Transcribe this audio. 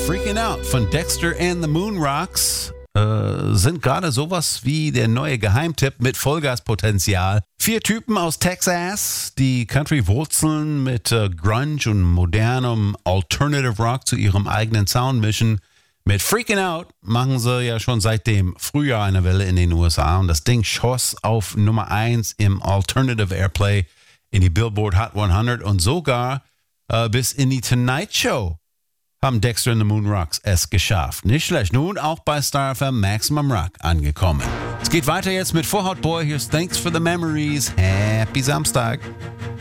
Freaking Out von Dexter and the Moon Rocks sind gerade sowas wie der neue Geheimtipp mit Vollgaspotenzial. 4 Typen aus Texas, die Country-Wurzeln mit Grunge und modernem Alternative Rock zu ihrem eigenen Sound mischen. Mit Freaking Out machen sie ja schon seit dem Frühjahr eine Welle in den USA und das Ding schoss auf Nummer 1 im Alternative Airplay in die Billboard Hot 100 und sogar bis in die Tonight Show haben Dexter and the Moon Rocks es geschafft. Nicht schlecht. Nun auch bei Star FM Maximum Rock angekommen. Es geht weiter jetzt mit Vorhaut Boy. Here's Thanks for the Memories. Happy Samstag.